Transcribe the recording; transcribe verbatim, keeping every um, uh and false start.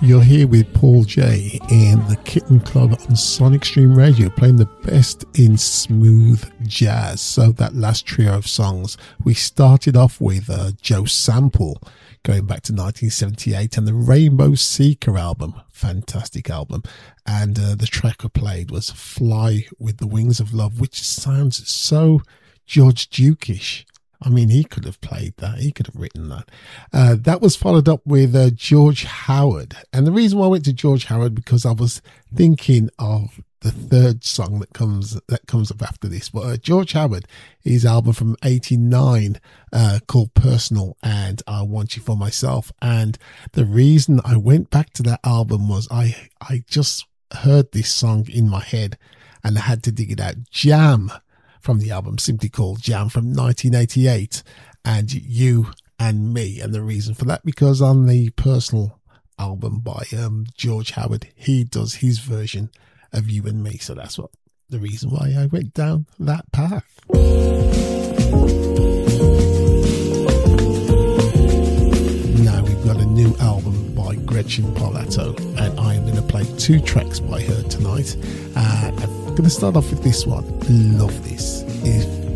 You're here with Paul J in the Kitten Club on Sonic Stream Radio, playing the best in smooth jazz. So that last trio of songs, we started off with uh, Joe Sample, going back to nineteen seventy-eight, and the Rainbow Seeker album, fantastic album. And uh, the track I played was Fly with the Wings of Love, which sounds so George Duke-ish. I mean, he could have played that. He could have written that. Uh, that was followed up with uh, George Howard. And the reason why I went to George Howard, because I was thinking of the third song that comes that comes up after this. But uh, George Howard, his album from eighty-nine uh, called Personal and I Want You For Myself. And the reason I went back to that album was I, I just heard this song in my head and I had to dig it out. Jam, from the album simply called Jam from nineteen eighty-eight, and You and Me. And the reason for that, because on the Personal album by um, George Howard, he does his version of You and Me. So that's what the reason why I went down that path. Now we've got a new album by Gretchen Parlato, and I'm going to play two tracks by her tonight. Uh, I'm going to start off with this one. Love this. If